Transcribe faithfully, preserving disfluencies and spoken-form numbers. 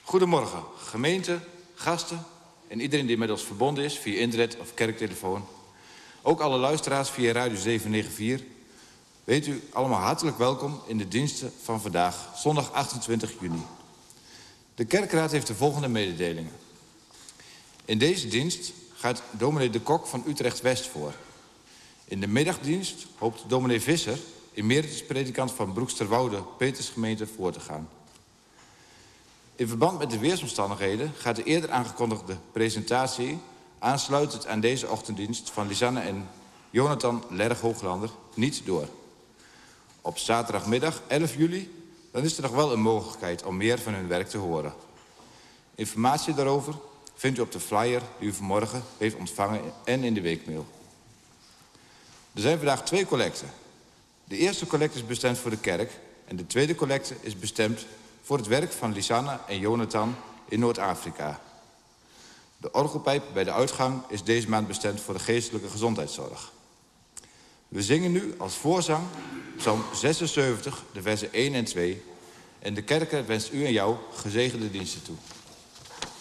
Goedemorgen, gemeente, gasten en iedereen die met ons verbonden is via internet of kerktelefoon. Ook alle luisteraars via Radio zeven negen vier. Weet u allemaal hartelijk welkom in de diensten van vandaag, zondag achtentwintig juni. De kerkraad heeft de volgende mededelingen. In deze dienst gaat dominee De Kok van Utrecht-West voor. In de middagdienst hoopt dominee Visser, emeritus-predikant van Broeksterwoude, Petersgemeente, voor te gaan. In verband met de weersomstandigheden gaat de eerder aangekondigde presentatie, aansluitend aan deze ochtenddienst van Lisanne en Jonathan Lerg-Hooglander, niet door. Op zaterdagmiddag elf juli dan is er nog wel een mogelijkheid om meer van hun werk te horen. Informatie daarover vindt u op de flyer die u vanmorgen heeft ontvangen en in de weekmail. Er zijn vandaag twee collecten. De eerste collecte is bestemd voor de kerk en de tweede collecte is bestemd voor het werk van Lisanne en Jonathan in Noord-Afrika. De orgelpijp bij de uitgang is deze maand bestemd voor de geestelijke gezondheidszorg. We zingen nu als voorzang Psalm zesenzeventig, de versen één en twee. En de kerk wenst u en jou gezegende diensten toe.